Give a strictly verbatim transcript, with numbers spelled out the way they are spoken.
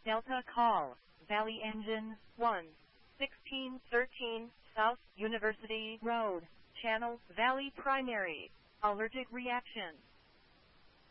Delta call, Valley Engine, one, sixteen thirteen, South University Road, Channel Valley Primary, allergic reaction.